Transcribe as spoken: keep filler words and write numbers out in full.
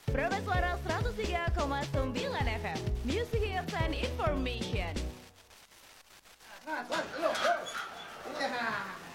Prima Suara seratus tiga koma sembilan F M. Music Hits and Information. Mas, mas, lu, lu. Iya.